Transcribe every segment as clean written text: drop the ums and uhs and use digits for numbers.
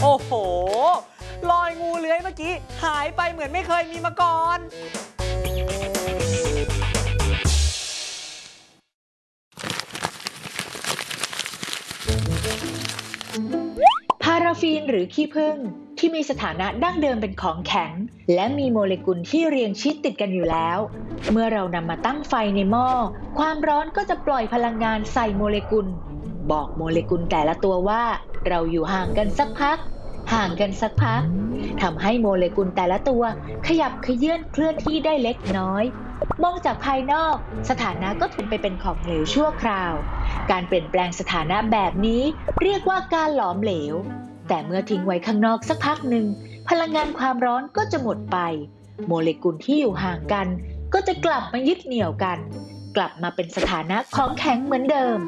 โอ้โหรอยงูเลื้อยเมื่อกี้หายไปเหมือนไม่เคยมีมาก่อนพาราฟีนหรือขี้ผึ้งที่มีสถานะดั้งเดิมเป็นของแข็งและมีโมเลกุลที่เรียงชิดติดกันอยู่แล้วเมื่อเรานำมาตั้งไฟในหม้อความร้อนก็จะปล่อยพลังงานใส่โมเลกุลบอกโมเลกุลแต่ละตัวว่าเราอยู่ห่างกันสักพักทำให้โมเลกุลแต่ละตัวขยับเขยื้อนเคลื่อนที่ได้เล็กน้อยมองจากภายนอกสถานะก็เปลี่ยนไปเป็นของเหลวชั่วคราวการเปลี่ยนแปลงสถานะแบบนี้เรียกว่าการหลอมเหลวแต่เมื่อทิ้งไว้ข้างนอกสักพักหนึ่งพลังงานความร้อนก็จะหมดไปโมเลกุลที่อยู่ห่างกันก็จะกลับมายึดเหนี่ยวกันกลับมาเป็นสถานะของแข็งเหมือนเดิม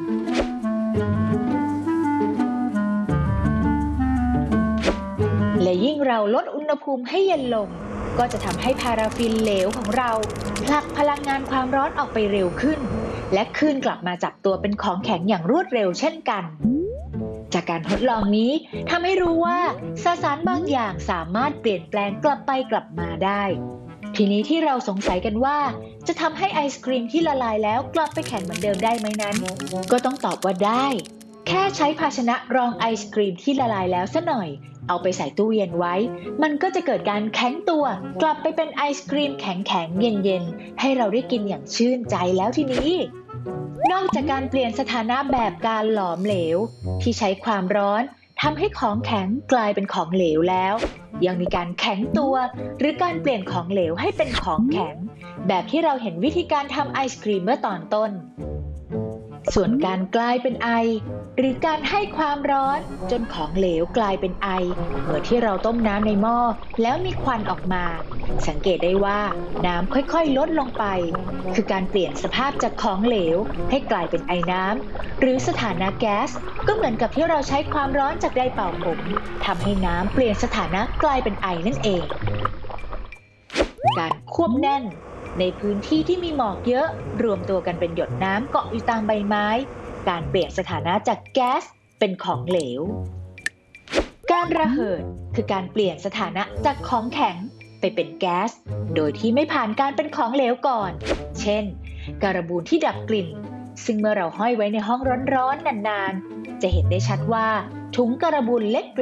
และยิ่งเราลดอุณหภูมิให้เย็นลงก็จะทำให้พาราฟินเหลวของเราผลักพลังงานความร้อนออกไปเร็วขึ้นและคืนกลับมาจับตัวเป็นของแข็งอย่างรวดเร็วเช่นกันจากการทดลองนี้ทำให้รู้ว่าสสารบางอย่างสามารถเปลี่ยนแปลงกลับไปกลับมาได้ทีนี้ที่เราสงสัยกันว่าจะทำให้ไอศกรีมที่ละลายแล้วกลับไปแข็งเหมือนเดิมได้ไหมนั้นก็ต้องตอบว่าได้แค่ใช้ภาชนะรองไอศกรีมที่ละลายแล้วซะหน่อยเอาไปใส่ตู้เย็นไว้มันก็จะเกิดการแข็งตัวกลับไปเป็นไอศกรีมแข็งๆเย็นๆให้เราได้กินอย่างชื่นใจแล้วทีนี้นอกจากการเปลี่ยนสถานะแบบการหลอมเหลวที่ใช้ความร้อนทำให้ของแข็งกลายเป็นของเหลวแล้วยังมีการแข็งตัวหรือการเปลี่ยนของเหลวให้เป็นของแข็งแบบที่เราเห็นวิธีการทำไอศกรีมเมื่อตอนต้นส่วนการกลายเป็นไอหรือการให้ความร้อนจนของเหลวกลายเป็นไอเหมือนที่เราต้มน้ำในหม้อแล้วมีควันออกมาสังเกตได้ว่าน้ำค่อยๆลดลงไปคือการเปลี่ยนสภาพจากของเหลวให้กลายเป็นไอน้ำหรือสถานะแก๊สก็เหมือนกับที่เราใช้ความร้อนจากไดร์เป่าผมทำให้น้ำเปลี่ยนสถานะกลายเป็นไอนั่นเองการควบแน่นในพื้นที่ที่มีหมอกเยอะรวมตัวกันเป็นหยดน้ำเกาะอยู่ตามใบไม้การเปลี่ยนสถานะจากแก๊สเป็นของเหลวการระเหิดคือการเปลี่ยนสถานะจากของแข็งไปเป็นแก๊สโดยที่ไม่ผ่านการเป็นของเหลวก่อนเช่นการบูนที่ดับกลิ่นซึ่งเมื่อเราห้อยไว้ในห้องร้อนๆนานๆจะเห็นได้ชัดว่าถุงการบูนเล็ก